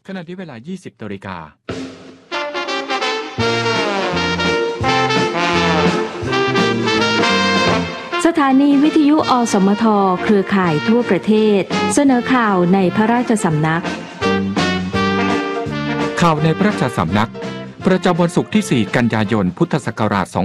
ขณะที่เวลา 20 นาฬิกาสถานีวิทยุอสมทเครือข่ายทั่วประเทศเสนอข่าวในพระราชสำนักข่าวในพระราชสำนักประจำวันศุกร์ที่ 4 กันยายน พุทธศักราช 2569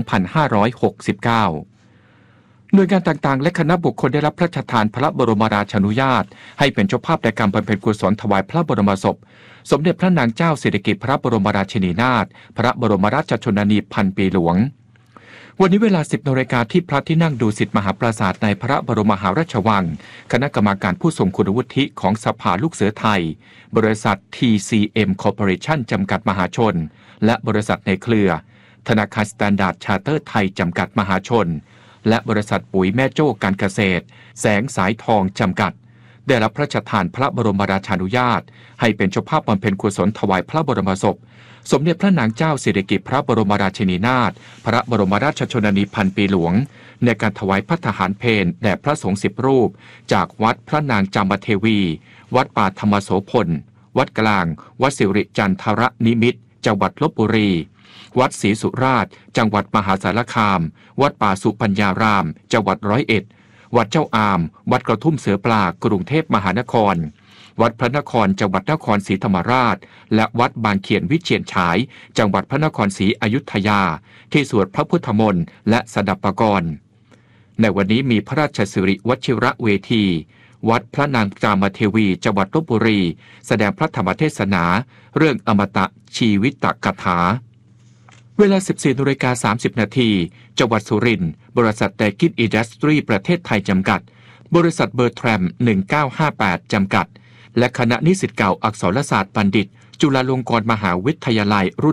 หน่วยงานต่างๆและคณะบุคคลได้รับพระราชทานพระบรมราชานุญาตให้เป็นเจ้าภาพในการบำเพ็ญกุศลถวายพระบรมศพสมเด็จพระนางเจ้าสิริกิติ์พระบรมราชินีนาถพระบรมราชชนนีพันปีหลวงวันนี้เวลา 10 นาฬิกาที่พระที่นั่งดุสิตมหาปราสาทในพระบรมมหาราชวังคณะกรรมการผู้ทรงคุณวุฒิของสภาลูกเสือไทยบริษัท TCM Corporation จำกัดมหาชนและบริษัทในเครือธนาคารสแตนดาร์ดชาร์เตอร์ไทยจำกัดมหาชนและบริษัทปุ๋ยแม่โจ้การเกษตรแสงสายทองจำกัดได้รับพระราชทานพระบรมราชานุญาตให้เป็นเจ้าภาพบำเพ็ญกุศลถวายพระบรมศพสมเด็จพระนางเจ้าสิริกิติ์พระบรมราชินีนาถพระบรมราชชนนีพันปีหลวงในการถวายภัตตาหารเพลแด่พระสงฆ์10 รูปจากวัดพระนางจามเทวีวัดป่าธรรมโสพลวัดกลางวัดสิริจันทรนิมิตรจังหวัดลพบุรีวัดศรีสุราษฎร์จังหวัดมหาสารคามวัดป่าสุปัญญารามจังหวัด101วัดเจ้าอามวัดกระทุ่มเสือปลากรุงเทพมหานครวัดพระนครจังหวัดนครศรีธรรมราชและวัดบางเขียนวิเชียรฉายจังหวัดพระนครศรีอยุธยาที่สวดพระพุทธมนต์และสดับปกรณ์ในวันนี้มีพระราชสิริวชิระเวทีวัดพระนางจามเทวีจังหวัดลพบุรีแสดงพระธรรมเทศนาเรื่องอมตะชีวิตกถาเวลา 14:30 น.จังหวัดสุรินทร์บริษัทไดกินอินดัสทรีประเทศไทยจำกัดบริษัทเบอร์แทรม1958จำกัดและคณะนิสิตเก่าอักษรศาสตร์บัณฑิตจุฬาลงกรณ์มหาวิทยาลัยรุ่น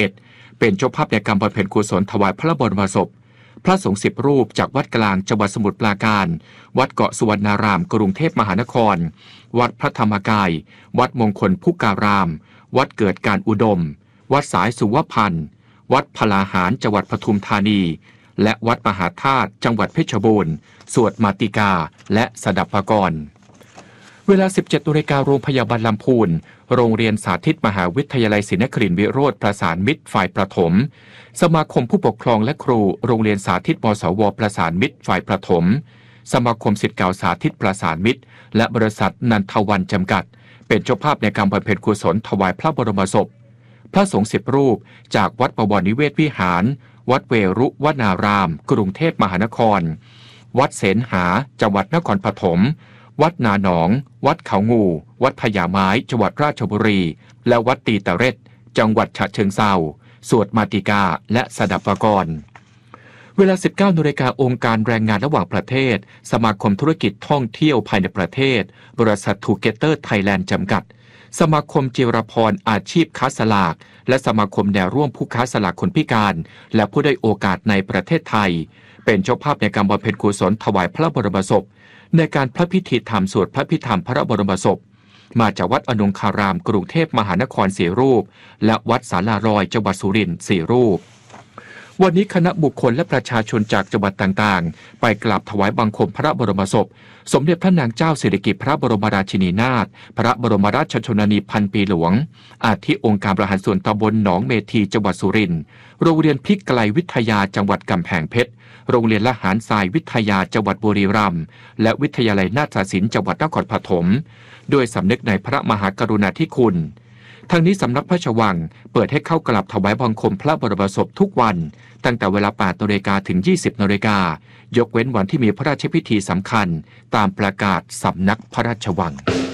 51เป็นเจ้าภาพในการบำเพ็ญกุศลถวายพระบรมศพพระสงฆ์10 รูปจากวัดกลางจังหวัดสมุทรปราการวัดเกาะสุวรรณารามกรุงเทพมหานครวัดพระธรรมกายวัดมงคลพุการามวัดเกิดการอุดมวัดสายสุวพันธ์วัดพลาหารจังหวัดปทุมธานีและวัดมหาธาตุจังหวัดเพชรบูรณ์สวดมาติกาและสดับปกรณ์เวลา 17:00 น.โรงพยาบาลลำพูนโรงเรียนสาธิตมหาวิทยาลัยศรีนครินทร์วิโรธประสานมิตรฝ่ายประถมสมาคมผู้ปกครองและครูโรงเรียนสาธิตมสวประสานมิตรฝ่ายประถมสมาคมศิษย์เก่าสาธิตประสานมิตรและบริษัทนันทวันจำกัดเป็นเจ้าภาพในการบำเพ็ญกุศลถวายพระบรมศพพระสงฆ์10 รูปจากวัดบวรนิเวศวิหารวัดเวรุวนารามกรุงเทพมหานครวัดเสนหาจังหวัดนครปฐมวัดนาหนองวัดเขางูวัดพญาไม้จังหวัดราชบุรีและวัดตีตะเร็ดจังหวัดฉะเชิงเทราสวดมาติกาและสดับปกรณ์เวลา 19:00 น.องค์การแรงงานระหว่างประเทศสมาคมธุรกิจท่องเที่ยวภายในประเทศบริษัททูเกเตอร์ไทยแลนด์จำกัดสมาคมจิรพรอาชีพค้าสลากและสมาคมแนวร่วมผู้ค้าสลากคนพิการและผู้ได้โอกาสในประเทศไทยเป็นเจ้าภาพในการบำเพ็ญกุศลถวายพระบรมศพในการพระพิธีธรรมสวดพระพิธรรมพระบรมศพมาจากวัดอนงคารามกรุงเทพมหานคร4 รูปและวัดศาลารอยจังหวัดสุรินทร์4 รูปวันนี้คณะบุคคลและประชาชนจากจังหวัดต่างๆไปกราบถวายบังคมพระบรมศพสมเด็จพระนางเจ้าสิริกิติ์พระบรมราชินีนาถพระบรมราชชนนีพันปีหลวงอาทิองค์การบริหารส่วนตำบลหนองเมธีจังหวัดสุรินทร์โรงเรียนพริกไกลวิทยาจังหวัดกำแพงเพชรโรงเรียนละหารทรายวิทยาจังหวัดบุรีรัมย์และวิทยาลัยนาฏศิลป์จังหวัดนครปฐมด้วยสำนึกในพระมหากรุณาธิคุณทางนี้สำนักพระราชวังเปิดให้เข้ากราบถวายบังคมพระบรมศพทุกวันตั้งแต่เวลา 8:00 น.ถึง 20:00 น.ยกเว้นวันที่มีพระราชพิธีสำคัญตามประกาศสำนักพระราชวัง